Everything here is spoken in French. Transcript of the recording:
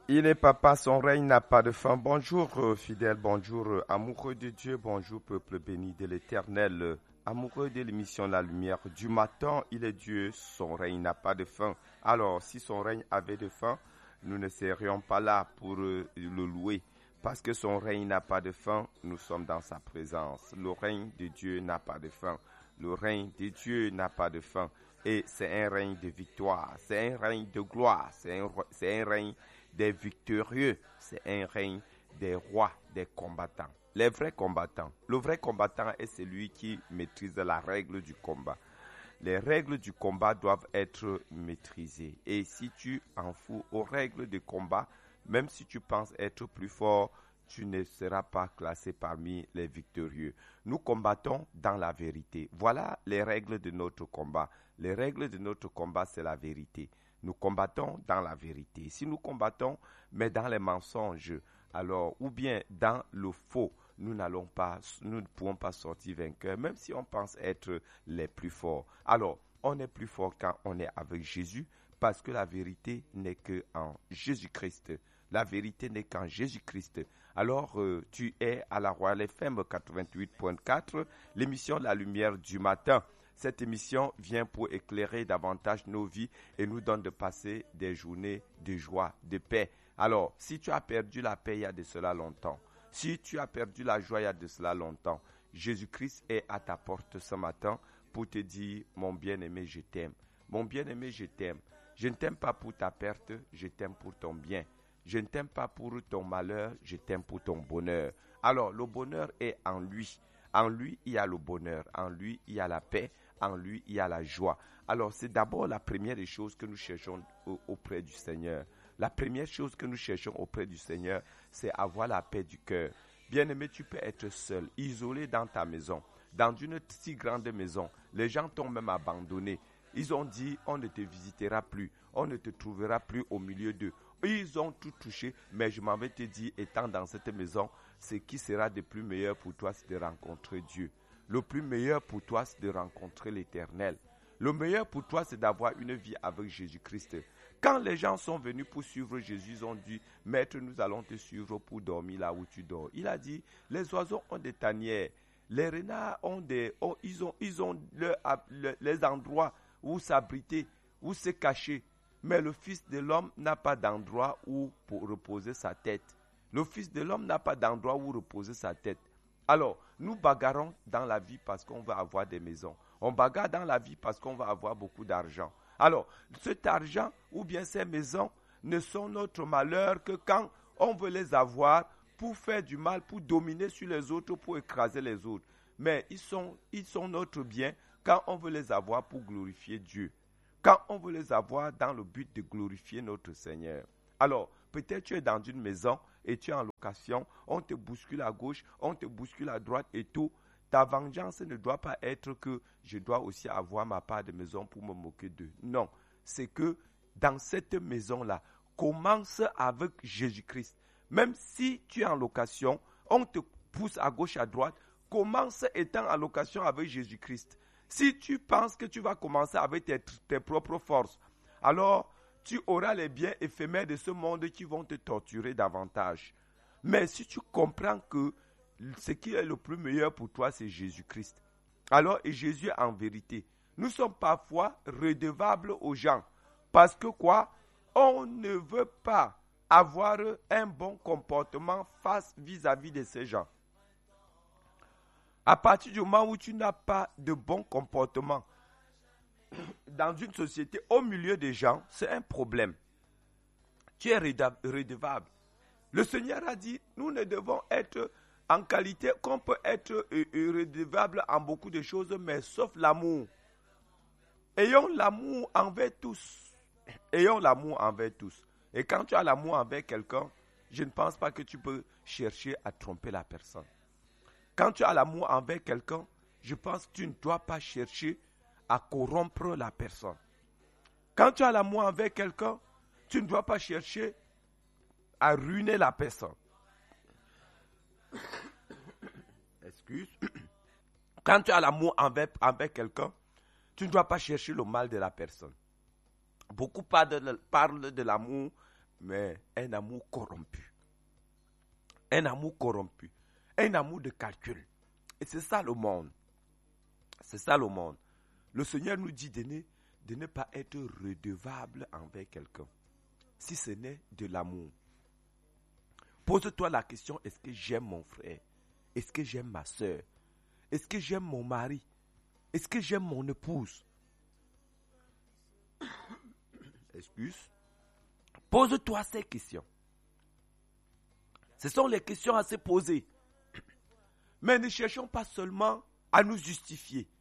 Il est papa, son règne n'a pas de fin. Bonjour fidèles, bonjour amoureux de Dieu, bonjour peuple béni de l'Éternel, amoureux de l'émission La Lumière du matin. Il est Dieu, son règne n'a pas de fin. Alors si son règne avait de fin, nous ne serions pas là pour le louer. Parce que son règne n'a pas de fin, nous sommes dans sa présence. Le règne de Dieu n'a pas de fin. Le règne de Dieu n'a pas de fin. Et c'est un règne de victoire, c'est un règne de gloire, c'est un règne des victorieux, c'est un règne des rois, des combattants. Les vrais combattants. Le vrai combattant est celui qui maîtrise la règle du combat. Les règles du combat doivent être maîtrisées. Et si tu en fous aux règles du combat, même si tu penses être plus fort, tu ne seras pas classé parmi les victorieux. Nous combattons dans la vérité. Voilà les règles de notre combat. Les règles de notre combat, c'est la vérité. Nous combattons dans la vérité. Si nous combattons, mais dans les mensonges, alors, ou bien dans le faux, nous ne pouvons pas sortir vainqueurs, même si on pense être les plus forts. Alors, on est plus fort quand on est avec Jésus, parce que la vérité n'est qu'en Jésus-Christ. La vérité n'est qu'en Jésus-Christ. Alors, tu es à la Royal FM 88.4, l'émission La Lumière du matin. Cette émission vient pour éclairer davantage nos vies et nous donne de passer des journées de joie, de paix. Alors, si tu as perdu la paix il y a de cela longtemps, si tu as perdu la joie il y a de cela longtemps, Jésus-Christ est à ta porte ce matin pour te dire, mon bien-aimé, je t'aime. Mon bien-aimé, je t'aime. Je ne t'aime pas pour ta perte, je t'aime pour ton bien. Je ne t'aime pas pour ton malheur, je t'aime pour ton bonheur. Alors, le bonheur est en lui. En lui, il y a le bonheur. En lui, il y a la paix. En lui, il y a la joie. Alors, c'est d'abord la première des choses que nous cherchons auprès du Seigneur. La première chose que nous cherchons auprès du Seigneur, c'est avoir la paix du cœur. Bien-aimé, tu peux être seul, isolé dans ta maison, dans une si grande maison. Les gens t'ont même abandonné. Ils ont dit, on ne te visitera plus, on ne te trouvera plus au milieu d'eux. Ils ont tout touché, mais je m'avais te dit, étant dans cette maison, ce qui sera de plus meilleur pour toi, c'est de rencontrer Dieu. Le plus meilleur pour toi, c'est de rencontrer l'Éternel. Le meilleur pour toi, c'est d'avoir une vie avec Jésus-Christ. Quand les gens sont venus pour suivre Jésus, ils ont dit, Maître, nous allons te suivre pour dormir là où tu dors. Il a dit, les oiseaux ont des tanières, les renards ont ils ont les endroits où s'abriter, où se cacher. Mais le Fils de l'homme n'a pas d'endroit où pour reposer sa tête. Le Fils de l'homme n'a pas d'endroit où reposer sa tête. Alors, nous bagarrons dans la vie parce qu'on veut avoir des maisons. On bagarre dans la vie parce qu'on va avoir beaucoup d'argent. Alors, cet argent ou bien ces maisons ne sont notre malheur que quand on veut les avoir pour faire du mal, pour dominer sur les autres, pour écraser les autres. Mais ils sont notre bien quand on veut les avoir pour glorifier Dieu. Quand on veut les avoir dans le but de glorifier notre Seigneur. Alors, peut-être tu es dans une maison et tu es en location, on te bouscule à gauche, on te bouscule à droite et tout. Ta vengeance ne doit pas être que je dois aussi avoir ma part de maison pour me moquer d'eux. Non, c'est que dans cette maison-là, commence avec Jésus-Christ. Même si tu es en location, on te pousse à gauche, à droite, commence étant en location avec Jésus-Christ. Si tu penses que tu vas commencer avec tes propres forces, alors tu auras les biens éphémères de ce monde qui vont te torturer davantage. Mais si tu comprends que ce qui est le plus meilleur pour toi, c'est Jésus-Christ. Alors, et Jésus en vérité. Nous sommes parfois redevables aux gens. Parce que quoi? On ne veut pas avoir un bon comportement vis-à-vis de ces gens. À partir du moment où tu n'as pas de bon comportement dans une société, au milieu des gens, c'est un problème. Tu es redevable. Le Seigneur a dit, nous ne devons être en qualité qu'on peut être redevable en beaucoup de choses, mais sauf l'amour. Ayons l'amour envers tous. Ayons l'amour envers tous. Et quand tu as l'amour envers quelqu'un, je ne pense pas que tu peux chercher à tromper la personne. Quand tu as l'amour envers quelqu'un, je pense que tu ne dois pas chercher à corrompre la personne. Quand tu as l'amour envers quelqu'un, tu ne dois pas chercher à ruiner la personne. Excuse. Quand tu as l'amour envers quelqu'un, tu ne dois pas chercher le mal de la personne. Beaucoup parlent de l'amour mais un amour corrompu. Un amour corrompu. Un amour de calcul. Et c'est ça le monde. C'est ça le monde. Le Seigneur nous dit de ne pas être redevable envers quelqu'un. Si ce n'est de l'amour. Pose-toi la question, est-ce que j'aime mon frère? Est-ce que j'aime ma soeur? Est-ce que j'aime mon mari? Est-ce que j'aime mon épouse? Excuse. Pose-toi ces questions. Ce sont les questions à se poser. Mais ne cherchons pas seulement à nous justifier.